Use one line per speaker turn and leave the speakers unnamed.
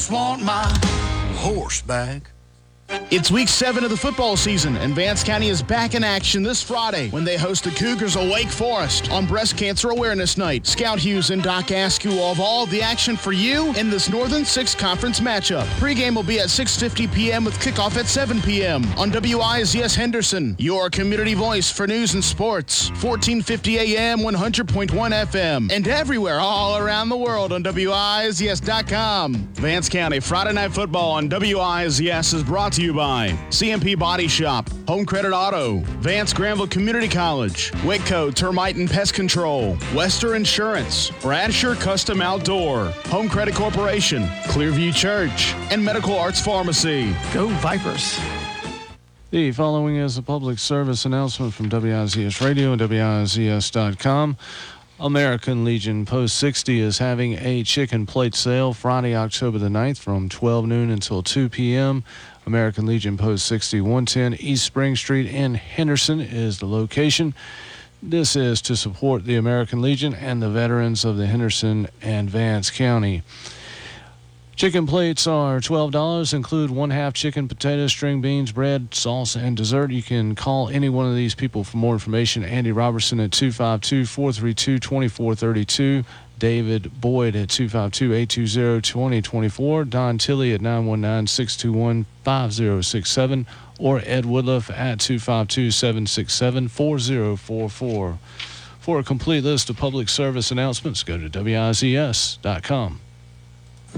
just want my horse back.
It's week 7 of the football season, and Vance County is back in action this Friday when they host the Cougars of Wake Forest on Breast Cancer Awareness Night. Scout Hughes and Doc Askew will have all the action for you in this Northern Six Conference matchup. Pre-game will be at 6:50 p.m. with kickoff at 7 p.m. on WIZS Henderson, your community voice for news and sports. 1450 a.m., 100.1 FM, and everywhere all around the world on WIZS.com. Vance County Friday Night Football on WIZS is brought to you by CMP Body Shop, Home Credit Auto, Vance Granville Community College, Whitco Termite and Pest Control, Wester Insurance, Bradshaw Custom Outdoor, Home Credit Corporation, Clearview Church, and Medical Arts Pharmacy.
Go Vipers.
The following is a public service announcement from WIZS Radio and WIZS.com. American Legion Post 60 is having a chicken plate sale Friday, October the 9th from 12 noon until 2 p.m. American Legion Post 60, 110 East Spring Street in Henderson is the location. This is to support the American Legion and the veterans of the Henderson and Vance County. Chicken plates are $12, include 1/2 chicken, potatoes, string beans, bread, sauce, and dessert. You can call any one of these people for more information. Andy Robertson at 252-432-2432. David Boyd at 252-820-2024. Don Tilley at 919-621-5067. Or Ed Woodruff at 252-767-4044. For a complete list of public service announcements, go to WIZS.com.